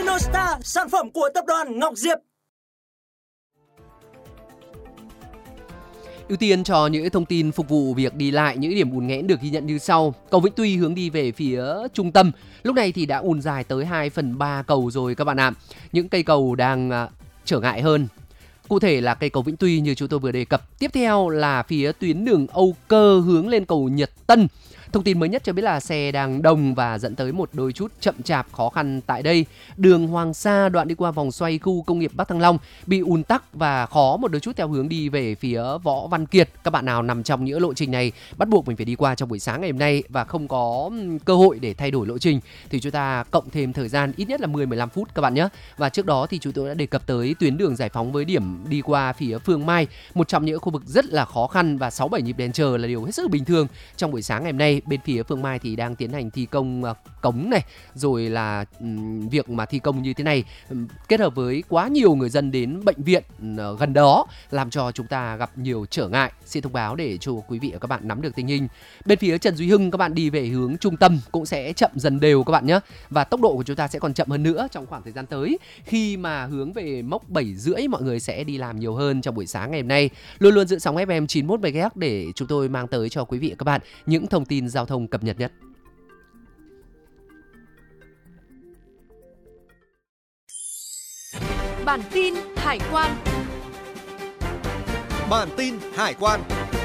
Inostar, sản phẩm của tập đoàn Ngọc Diệp. Ưu tiên cho những thông tin phục vụ việc đi lại, những điểm ùn nghẽn được ghi nhận như sau. Cầu Vĩnh Tuy hướng đi về phía trung tâm, lúc này thì đã ùn dài tới 2/3 cầu rồi các bạn ạ. Những cây cầu đang trở ngại hơn. Cụ thể là cây cầu Vĩnh Tuy như chúng tôi vừa đề cập. Tiếp theo là phía tuyến đường Âu Cơ hướng lên cầu Nhật Tân. Thông tin mới nhất cho biết là xe đang đông và dẫn tới một đôi chút chậm chạp khó khăn tại đây. Đường Hoàng Sa đoạn đi qua vòng xoay khu công nghiệp Bắc Thăng Long bị ùn tắc và khó một đôi chút theo hướng đi về phía Võ Văn Kiệt. Các bạn nào nằm trong những lộ trình này bắt buộc mình phải đi qua trong buổi sáng ngày hôm nay và không có cơ hội để thay đổi lộ trình thì chúng ta cộng thêm thời gian ít nhất là 10-15 phút các bạn nhé. Và trước đó thì chúng tôi đã đề cập tới tuyến đường Giải Phóng với điểm đi qua phía Phương Mai, một trong những khu vực rất là khó khăn và 6-7 nhịp đèn chờ là điều hết sức bình thường trong buổi sáng ngày hôm nay. Bên phía Phương Mai thì đang tiến hành thi công cống này, rồi là việc mà thi công như thế này kết hợp với quá nhiều người dân đến bệnh viện gần đó làm cho chúng ta gặp nhiều trở ngại. Xin thông báo để cho quý vị và các bạn nắm được tình hình. Bên phía Trần Duy Hưng các bạn đi về hướng trung tâm cũng sẽ chậm dần đều các bạn nhé, và tốc độ của chúng ta sẽ còn chậm hơn nữa trong khoảng thời gian tới khi mà hướng về mốc 7:30 mọi người sẽ đi làm nhiều hơn trong buổi sáng ngày hôm nay. Luôn luôn giữ sóng FM 91 MHz để chúng tôi mang tới cho quý vị và các bạn những thông tin giao thông cập nhật nhất. Bản tin hải quan. Bản tin hải quan.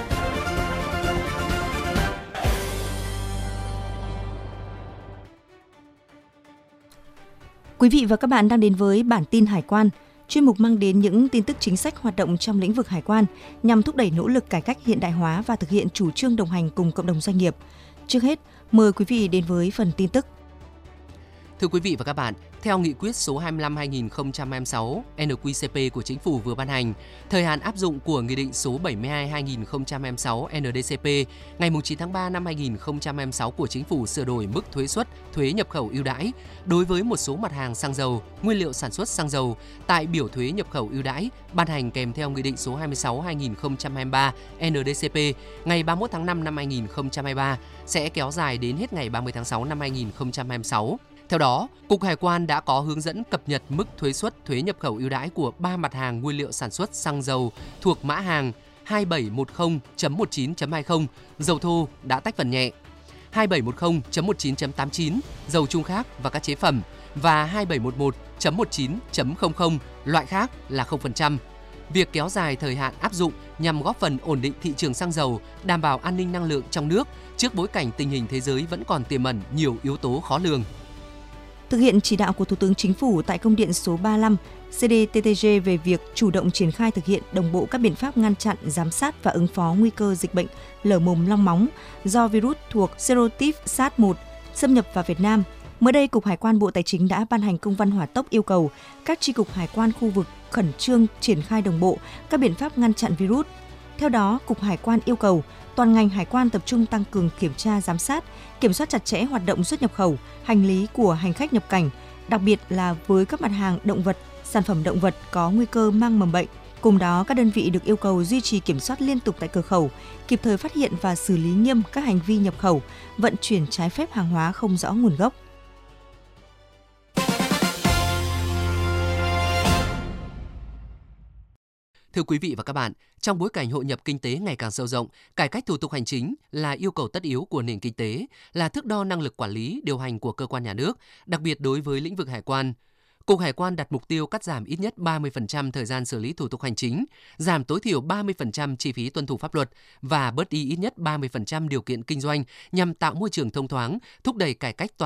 Quý vị và các bạn đang đến với bản tin hải quan, chuyên mục mang đến những tin tức chính sách hoạt động trong lĩnh vực hải quan nhằm thúc đẩy nỗ lực cải cách hiện đại hóa và thực hiện chủ trương đồng hành cùng cộng đồng doanh nghiệp. Trước hết, mời quý vị đến với phần tin tức. Thưa quý vị và các bạn, theo nghị quyết số 25/2026 NQCP của Chính phủ vừa ban hành, thời hạn áp dụng của Nghị định số 72/2026 NDCP ngày 9 tháng 3 năm 2026 của Chính phủ sửa đổi mức thuế suất, thuế nhập khẩu ưu đãi đối với một số mặt hàng xăng dầu, nguyên liệu sản xuất xăng dầu tại biểu thuế nhập khẩu ưu đãi ban hành kèm theo Nghị định số 26/2023 NDCP ngày 31 tháng 5 năm 2023 sẽ kéo dài đến hết ngày 30 tháng 6 năm 2026. Theo đó, Cục Hải quan đã có hướng dẫn cập nhật mức thuế suất thuế nhập khẩu ưu đãi của 3 mặt hàng nguyên liệu sản xuất xăng dầu thuộc mã hàng 2710.19.20, dầu thô đã tách phần nhẹ, 2710.19.89, dầu chung khác và các chế phẩm và 2711.19.00, loại khác là 0%. Việc kéo dài thời hạn áp dụng nhằm góp phần ổn định thị trường xăng dầu, đảm bảo an ninh năng lượng trong nước trước bối cảnh tình hình thế giới vẫn còn tiềm ẩn nhiều yếu tố khó lường. Thực hiện chỉ đạo của Thủ tướng Chính phủ tại công điện số 35 CDTTG về việc chủ động triển khai thực hiện đồng bộ các biện pháp ngăn chặn, giám sát và ứng phó nguy cơ dịch bệnh lở mồm long móng do virus thuộc serotype SARS-1 xâm nhập vào Việt Nam. Mới đây, Cục Hải quan Bộ Tài chính đã ban hành công văn hỏa tốc yêu cầu các chi cục hải quan khu vực khẩn trương triển khai đồng bộ các biện pháp ngăn chặn virus. Theo đó, Cục Hải quan yêu cầu toàn ngành hải quan tập trung tăng cường kiểm tra, giám sát, kiểm soát chặt chẽ hoạt động xuất nhập khẩu, hành lý của hành khách nhập cảnh, đặc biệt là với các mặt hàng động vật, sản phẩm động vật có nguy cơ mang mầm bệnh. Cùng đó, các đơn vị được yêu cầu duy trì kiểm soát liên tục tại cửa khẩu, kịp thời phát hiện và xử lý nghiêm các hành vi nhập khẩu, vận chuyển trái phép hàng hóa không rõ nguồn gốc. Thưa quý vị và các bạn, trong bối cảnh hội nhập kinh tế ngày càng sâu rộng, cải cách thủ tục hành chính là yêu cầu tất yếu của nền kinh tế, là thước đo năng lực quản lý, điều hành của cơ quan nhà nước, đặc biệt đối với lĩnh vực hải quan. Cục Hải quan đặt mục tiêu cắt giảm ít nhất 30% thời gian xử lý thủ tục hành chính, giảm tối thiểu 30% chi phí tuân thủ pháp luật và bớt đi ít nhất 30% điều kiện kinh doanh nhằm tạo môi trường thông thoáng, thúc đẩy cải cách toàn